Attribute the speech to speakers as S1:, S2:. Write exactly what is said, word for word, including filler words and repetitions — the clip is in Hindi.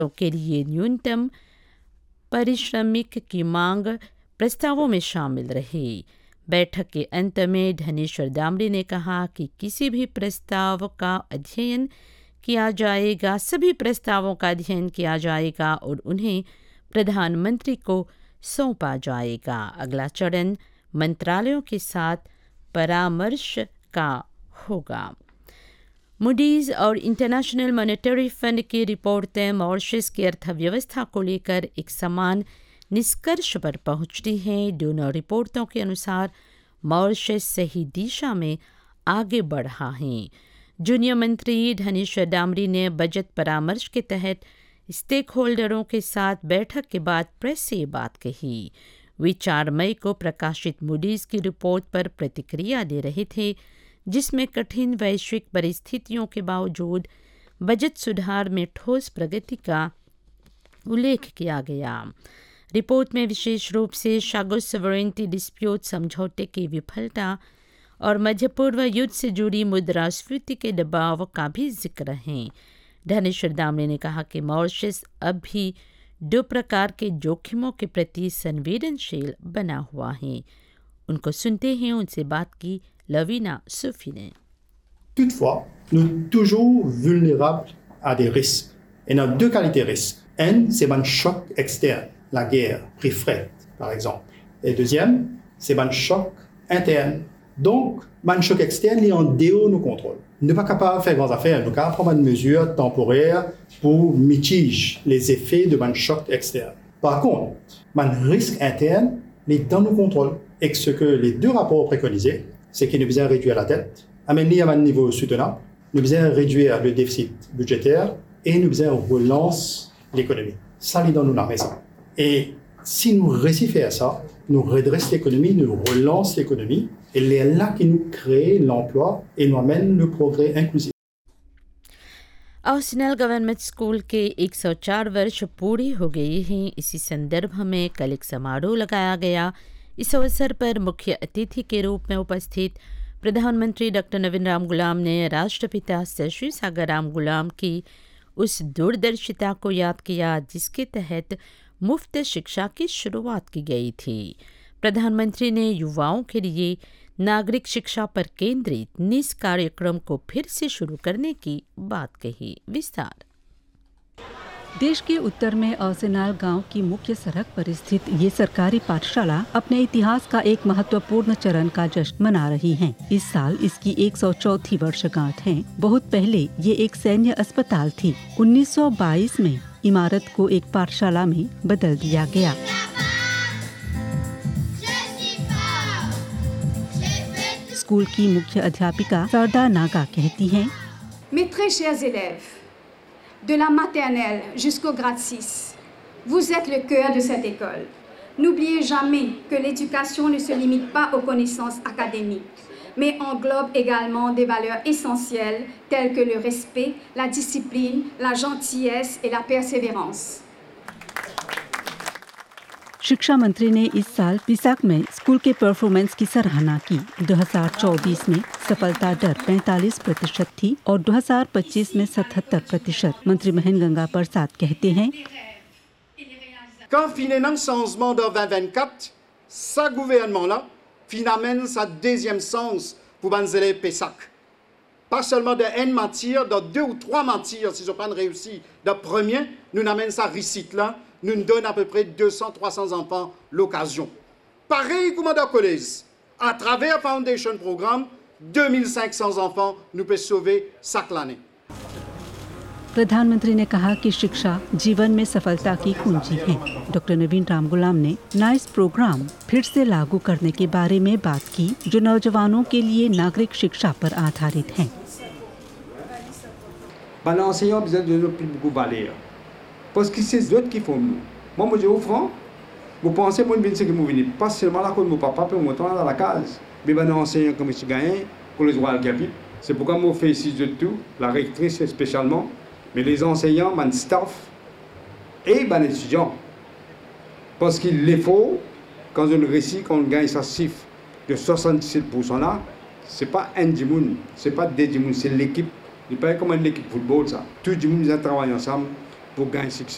S1: के लिए न्यूनतम पारिश्रमिक की मांग प्रस्तावों में शामिल रही। बैठक के अंत में धनेश्वर दामड़ी ने कहा कि किसी भी प्रस्ताव का अध्ययन किया जाएगा, सभी प्रस्तावों का अध्ययन किया जाएगा और उन्हें प्रधानमंत्री को सौंपा जाएगा। अगला चरण मंत्रालयों के साथ परामर्श का होगा। मूडीज और इंटरनेशनल मॉनेटरी फंड की रिपोर्टें मॉरिशस की अर्थव्यवस्था को लेकर एक समान निष्कर्ष पर पहुंचती हैं। दोनों रिपोर्टों के अनुसार मॉरिशस सही दिशा में आगे बढ़ रहा है। जूनियर मंत्री धनेश्वर दामड़ी ने बजट परामर्श के तहत स्टेक होल्डरों के साथ बैठक के बाद प्रेस से ये बात कही। वे चार मई को प्रकाशित मूडीज की रिपोर्ट पर प्रतिक्रिया दे रहे थे, जिसमें कठिन वैश्विक परिस्थितियों के बावजूद बजट सुधार में ठोस प्रगति का उल्लेख किया गया। रिपोर्ट में विशेष रूप से शागो सॉवरेनिटी डिस्प्यूट समझौते की विफलता और मध्य पूर्व युद्ध से जुड़ी मुद्रास्फीति के दबाव का भी जिक्र है। धनेश्वर दामड़ी ने कहा कि मॉरिशस अब भी दो प्रकार के जोखिमों के प्रति संवेदनशील बना हुआ है। उनको सुनते हैं, उनसे बात की लवीना सूफी ने।
S2: Toutefois, nous sommes toujours vulnérables à des risques. Et on a deux qualités de risques. Un, c'est un choc externe, la guerre, prix fret, par exemple. Et deuxième, c'est un choc interne. Donc, un choc externe, il est en dehors de nos contrôles. Nous ne sommes pas capables de faire grandes affaires. Nous sommes capables de prendre une mesure temporaire pour mitiger les effets de un choc externe. Par contre, un risque interne, il est dans nos contrôles. Et ce que les deux rapports préconisaient, c'est qu'il nous besoin de réduire la dette, amener à un niveau soutenable, nous besoin de réduire le déficit budgétaire et nous besoin de relancer l'économie. Ça, c'est dans nos maison. Et si nous réussissons à faire ça, nous redressons l'économie, nous relançons l'économie, et c'est là qui nous crée l'emploi et nous amène le progrès inclusif.
S1: Arsenal government school के एक सौ चार वर्ष पूरे हो गए हैं। इसी संदर्भ में कल एक समारोह लगाया गया। इस अवसर पर मुख्य अतिथि के रूप में उपस्थित प्रधानमंत्री डॉक्टर नवीन राम गुलाम ने राष्ट्रपिता सर श्री सागर राम गुलाम की उस दूरदर्शिता को याद किया, जिसके तहत मुफ्त शिक्षा की शुरुआत की गई थी। प्रधानमंत्री ने युवाओं के लिए नागरिक शिक्षा पर केंद्रित निस कार्यक्रम को फिर से शुरू करने की बात कही। विस्तार।
S3: देश के उत्तर में आर्सेनल गांव की मुख्य सड़क पर स्थित ये सरकारी पाठशाला अपने इतिहास का एक महत्वपूर्ण चरण का जश्न मना रही है। इस साल इसकी एक सौ चौथी वर्षगांठ है। बहुत पहले ये एक सैन्य अस्पताल थी। उन्नीस सौ बाईस में इमारत को एक पाठशाला में बदल दिया गया। स्कूल की मुख्य अध्यापिका सरदा नागा कहती हैं,
S4: Mes très chers élèves, de la maternelle jusqu'au grade six, vous êtes le cœur de cette école. N'oubliez jamais que l'éducation ne se limite pas aux connaissances académiques, mais englobe également des valeurs essentielles telles que le respect, la discipline, la gentillesse et la persévérance.
S3: शिक्षा मंत्री ने इस साल पिसाक में स्कूल के परफॉर्मेंस की सराहना की। दो हज़ार चौबीस में सफलता दर पैंतालीस प्रतिशत थी और दो हज़ार पच्चीस में सतहत्तर प्रतिशत। मंत्री महेंद्र गंगा प्रसाद कहते हैं,
S5: Quand finalement changement de vingt vingt-quatre, ce gouvernement-là finalement sa deuxième sens pour les élèves Pessac. Pas seulement de une matière, de deux ou trois matières, si je pas réussi. De premier, nous amène ça réussite là. Nous nous donne à peu près deux cents à trois cents enfants l'occasion. Pareil comme dans le collège, à travers Foundation Programme, deux mille cinq cents enfants nous peuvent sauver chaque année.
S3: प्रधानमंत्री ने कहा कि शिक्षा जीवन में सफलता की कुंजी है। डॉक्टर नवीन राम गुलाम ने नाइस प्रोग्राम फिर से लागू करने के बारे में बात की, जो नौजवानों के लिए नागरिक शिक्षा पर आधारित है।
S6: Parce que c'est d'autres qui font nous. Moi, moi, je vous franc, vous pensez, moi, je ne vais pas seulement là, comme mon papa peut monter dans la case. Mais ben, enseignant comme je gagne, pour les joueurs le c'est pourquoi moi, je fais ici de tout, la rectrice spécialement, mais les enseignants, mon staff et les étudiants. Parce qu'il les faut, quand on réussit, quand on gagne sa chiffre de soixante-dix-sept pour cent là, c'est pas un djimoun, c'est pas des djimouns, c'est l'équipe. C'est pas comme une équipe de football, ça. Tout le monde travaille ensemble pour gagner succès.